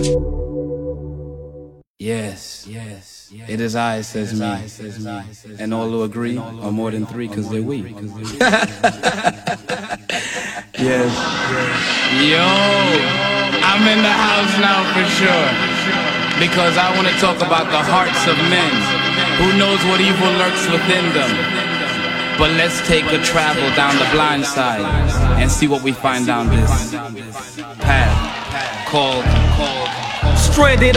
Yes, it is I, says me, and all who agree are more than three, cause they're we. Yes. Yo, I'm in the house now for sure, because I want to talk about the hearts of men. Who knows what evil lurks within them? But let's take a travel down the blind side and see what we find down this path called Stranded